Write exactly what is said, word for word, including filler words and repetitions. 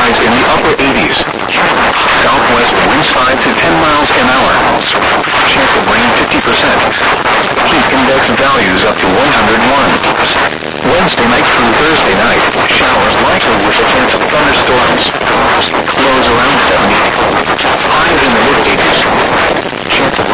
highs in the upper eighties. Southwest winds five to ten miles an hour. Chance of rain fifty percent. Heat index values up to one hundred one. Wednesday night through Thursday night, showers likely with a chance of thunderstorms. Lows around seventy. Highs in the mid eighties. Chance of